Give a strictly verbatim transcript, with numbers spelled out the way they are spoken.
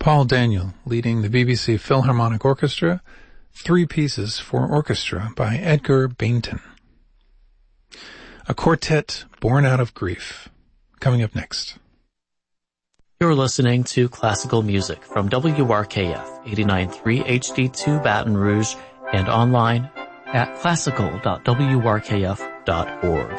Paul Daniel leading the B B C Philharmonic Orchestra, Three Pieces for Orchestra by Edgar Bainton. A quartet born out of grief. Coming up next. You're listening to classical music from W R K F eighty-nine point three H D two Baton Rouge and online at classical dot w r k f dot org.